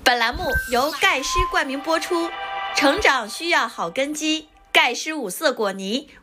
本栏目由盖诗冠名播出，成长需要好根基，盖诗五色果泥